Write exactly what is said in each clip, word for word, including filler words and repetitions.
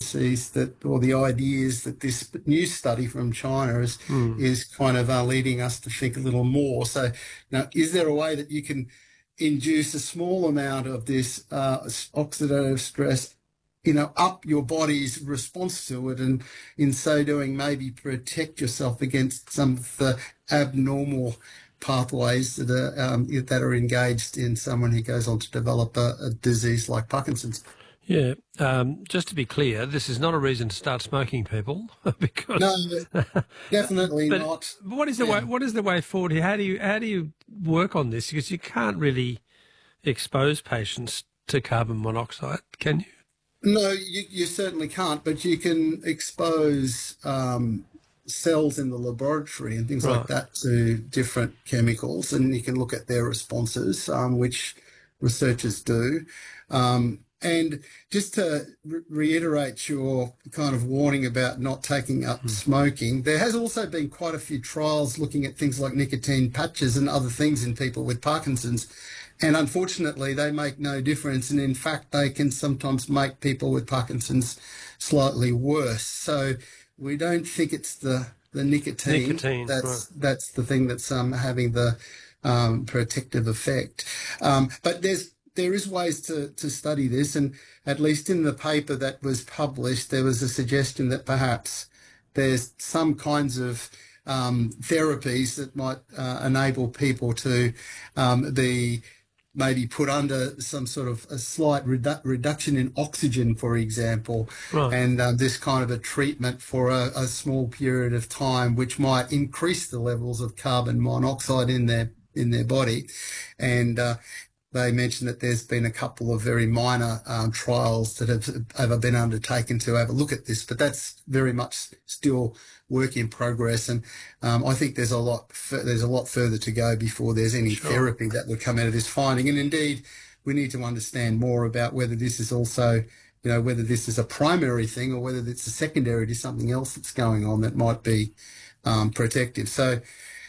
hypotheses that, or the ideas that this new study from China is, mm. is kind of uh, leading us to think a little more. So now, is there a way that you can induce a small amount of this uh, oxidative stress, you know, up your body's response to it, and in so doing maybe protect yourself against some of the abnormal pathways that are um, that are engaged in someone who goes on to develop a, a disease like Parkinson's? Yeah, um, just to be clear, this is not a reason to start smoking, people. Because no, definitely but not. What is the yeah. way? What is the way forward here? How do you how do you work on this? Because you can't really expose patients to carbon monoxide, can you? No, you, you certainly can't. But you can expose um, cells in the laboratory and things right. like that to different chemicals, and you can look at their responses, um, which researchers do. Um, And just to re- reiterate your kind of warning about not taking up mm. smoking, there has also been quite a few trials looking at things like nicotine patches and other things in people with Parkinson's. And unfortunately, they make no difference. And in fact, they can sometimes make people with Parkinson's slightly worse. So we don't think it's the, the nicotine. Nicotine, that's, right. that's the thing that's um, having the um, protective effect. Um, but there's There is ways to, to study this, and at least in the paper that was published, there was a suggestion that perhaps there's some kinds of um, therapies that might uh, enable people to um, be maybe put under some sort of a slight redu- reduction in oxygen, for example, right. and uh, this kind of a treatment for a, a small period of time, which might increase the levels of carbon monoxide in their in their body, and uh, they mentioned that there's been a couple of very minor um, trials that have, have been undertaken to have a look at this, but that's very much still work in progress. And um, I think there's a lot there's a lot further to go before there's any sure. therapy that would come out of this finding. And indeed, we need to understand more about whether this is also, you know, whether this is a primary thing or whether it's a secondary to something else that's going on that might be um, protective. So.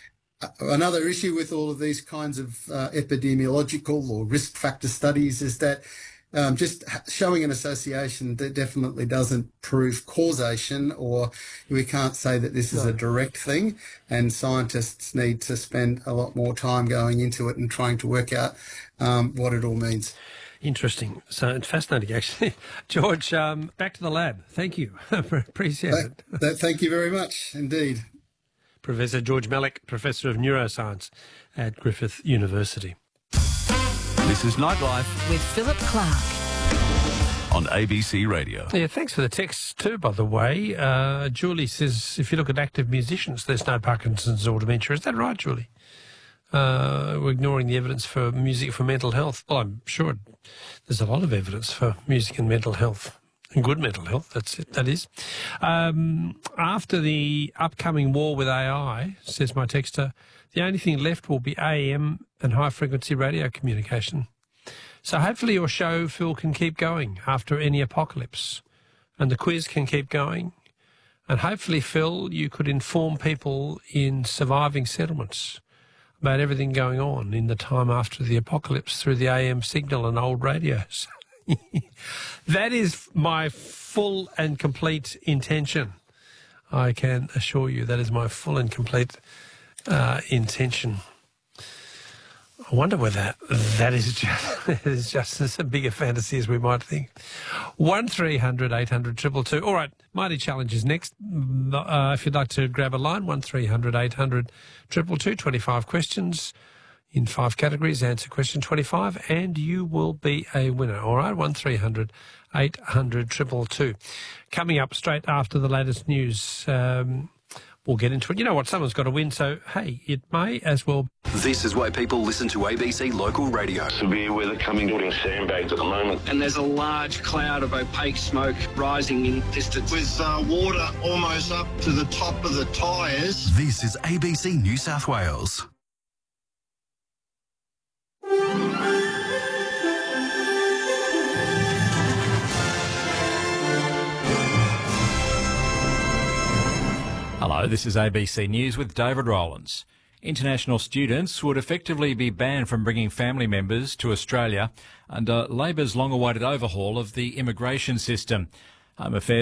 Another issue with all of these kinds of uh, epidemiological or risk factor studies is that um, just showing an association that definitely doesn't prove causation, or we can't say that this is a direct thing, and scientists need to spend a lot more time going into it and trying to work out um, what it all means. Interesting. So it's fascinating, actually. George, um, back to the lab. Thank you. Appreciate that, it. That, thank you very much indeed. Professor George Malik, Professor of Neuroscience at Griffith University. This is Nightlife with Philip Clark on A B C Radio. Yeah, thanks for the text too, by the way. Uh, Julie says, if you look at active musicians, there's no Parkinson's or dementia. Is that right, Julie? Uh, we're ignoring the evidence for music for mental health. Well, I'm sure there's a lot of evidence for music and mental health. And good mental health, that's it, that is. Um, after the upcoming war with A I, says my texter, the only thing left will be A M and high-frequency radio communication. So hopefully your show, Phil, can keep going after any apocalypse, and the quiz can keep going. And hopefully, Phil, you could inform people in surviving settlements about everything going on in the time after the apocalypse through the A M signal and old radios. That is my full and complete intention. I can assure you that is my full and complete uh, intention. I wonder whether that is just, that is just as big a fantasy as we might think. one three hundred eight hundred two two two. All right, Mighty Challenge is next. Uh, if you'd like to grab a line, one three hundred eight hundred two two two, twenty-five questions. In five categories, answer question twenty-five, and you will be a winner. All right, one three hundred eight hundred two two two. Coming up straight after the latest news, um, we'll get into it. You know what? Someone's got to win, so, hey, it may as well. This is why people listen to A B C Local Radio. Severe weather coming, putting sandbags at the moment. And there's a large cloud of opaque smoke rising in distance. With uh, water almost up to the top of the tyres. This is A B C New South Wales. Hello, this is A B C News with David Rowlands. International students would effectively be banned from bringing family members to Australia under Labor's long-awaited overhaul of the immigration system. Home Affairs